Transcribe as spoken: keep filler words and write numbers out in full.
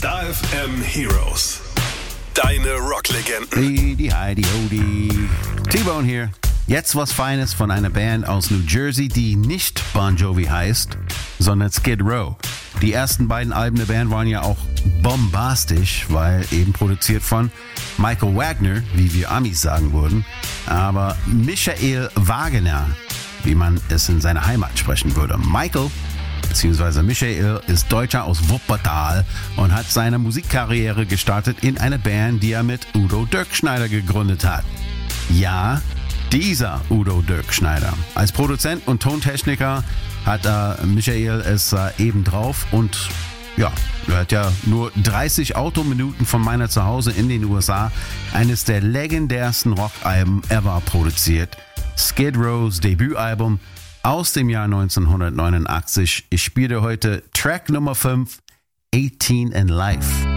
Star F M Heroes. Deine Rocklegenden. Heidi, Heidi, Hodi. T-Bone hier. Jetzt was Feines von einer Band aus New Jersey, die nicht Bon Jovi heißt, sondern Skid Row. Die ersten beiden Alben der Band waren ja auch bombastisch, weil eben produziert von Michael Wagner, wie wir Amis sagen würden. Aber Michael Wagner, wie man es in seiner Heimat sprechen würde. Michael bzw. Michael ist Deutscher aus Wuppertal und hat seine Musikkarriere gestartet in einer Band, die er mit Udo Dirkschneider gegründet hat. Ja, dieser Udo Dirkschneider. Als Produzent und Tontechniker hat äh, Michael es äh, eben drauf und ja, er hat ja nur dreißig Autominuten von meiner Zuhause in den U S A eines der legendärsten Rockalben ever produziert. Skid Rows Debütalbum aus dem Jahr neunzehnhundertneunundachtzig. Ich spiele heute Track Nummer fünf, eighteen in Life.